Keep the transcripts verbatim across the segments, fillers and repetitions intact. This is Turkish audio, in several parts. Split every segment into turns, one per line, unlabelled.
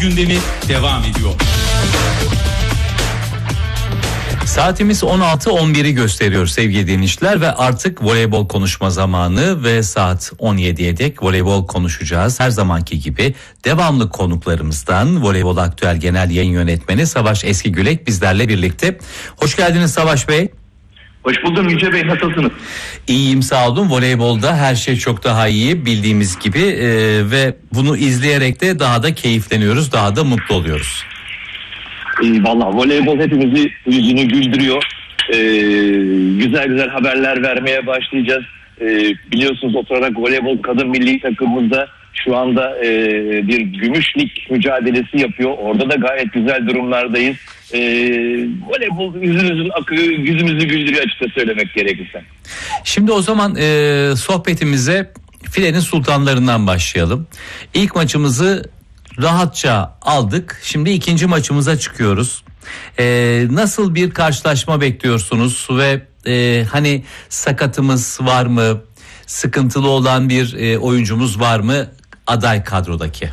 gündemi devam ediyor.
Saatimiz on altı on biri gösteriyor sevgili dinleyiciler ve artık voleybol konuşma zamanı ve saat on yediye dek voleybol konuşacağız. Her zamanki gibi devamlı konuklarımızdan Voleybol Aktüel Genel Yayın Yönetmeni Savaş Eskigülek bizlerle birlikte. Hoş geldiniz Savaş Bey.
Hoş buldum Yüce Bey, nasılsınız?
İyiyim, sağ olun. Voleybolda her şey çok daha iyi bildiğimiz gibi ee, ve bunu izleyerek de daha da keyifleniyoruz, daha da mutlu oluyoruz.
Ee, Valla voleybol hepimizi yüzünü güldürüyor. Ee, güzel güzel haberler vermeye başlayacağız. Ee, biliyorsunuz oturarak voleybol kadın milli takımımızda şu anda e, bir gümüş lig mücadelesi yapıyor. Orada da gayet güzel durumlardayız. Ee, voleybol yüzümüzün akıyor, yüzümüzü güldürüyor açıkça söylemek gerekirse.
Şimdi o zaman e, sohbetimize filenin sultanlarından başlayalım. İlk maçımızı rahatça aldık. Şimdi ikinci maçımıza çıkıyoruz. Ee, nasıl bir karşılaşma bekliyorsunuz ve e, hani sakatımız var mı? Sıkıntılı olan bir e, oyuncumuz var mı aday kadrodaki?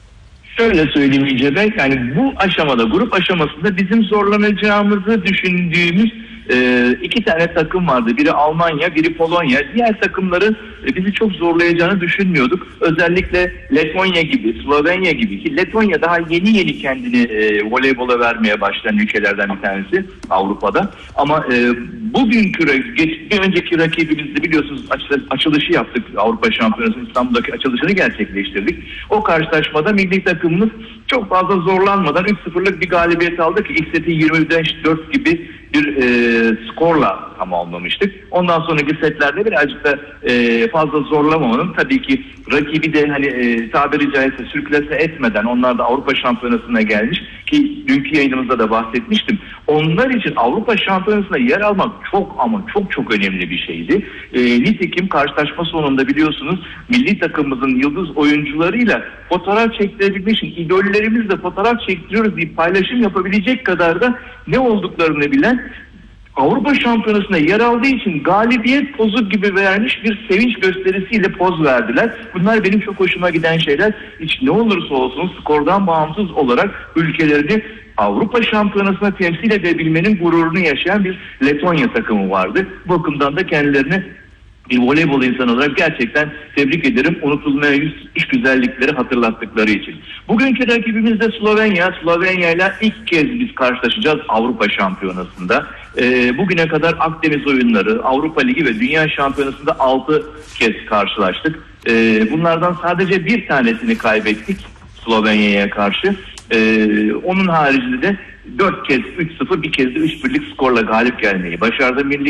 Şöyle söyleyeyim Yüce Bey, yani bu aşamada, grup aşamasında bizim zorlanacağımızı düşündüğümüz e, iki tane takım vardı. Biri Almanya, biri Polonya. Diğer takımların e, bizi çok zorlayacağını düşünmüyorduk. Özellikle Letonya gibi, Slovenya gibi, ki Letonya daha yeni yeni kendini e, voleybola vermeye başlayan ülkelerden bir tanesi Avrupa'da. Ama e, bugünkü, geç, bir önceki rakibimizde biliyorsunuz açılışı yaptık. Avrupa Şampiyonası İstanbul'daki açılışını gerçekleştirdik. O karşılaşmada milli takımımız çok fazla zorlanmadan üç sıfırlık bir galibiyet aldık. İlk seti yirmi beş dört gibi bir e, skorla tamamlamıştık. Ondan sonraki setlerde birazcık da e, fazla zorlamamanın, tabii ki rakibi de hani e, tabiri caizse sürklase etmeden, onlar da Avrupa Şampiyonası'na gelmiş ki dünkü yayınımızda da bahsetmiştim. Onlar için Avrupa Şampiyonası'na yer almak çok ama çok çok önemli bir şeydi. E, nitekim karşılaşma sonunda biliyorsunuz milli takımımızın yıldız oyuncularıyla fotoğraf çektirebilmek için idollerimizle fotoğraf çektiriyoruz diye paylaşım yapabilecek kadar da ne olduklarını bilen, Avrupa Şampiyonası'na yer aldığı için galibiyet pozu gibi vermiş bir sevinç gösterisiyle poz verdiler. Bunlar benim çok hoşuma giden şeyler. Hiç ne olursa olsun skordan bağımsız olarak ülkelerini Avrupa Şampiyonası'na temsil edebilmenin gururunu yaşayan bir Letonya takımı vardı. Bu bakımdan da kendilerini bir voleybol insanı olarak gerçekten tebrik ederim. Unutulmaya yüz iş güzellikleri hatırlattıkları için. Bugünkü rakibimiz de Slovenya. Slovenya ile ilk kez biz karşılaşacağız Avrupa Şampiyonası'nda. Ee, bugüne kadar Akdeniz oyunları, Avrupa Ligi ve Dünya Şampiyonası'nda altı kez karşılaştık. Ee, bunlardan sadece bir tanesini kaybettik Slovenya'ya karşı. Ee, onun haricinde de dört kez üç sıfır, bir kez de üç birlik skorla galip gelmeyi başardı milli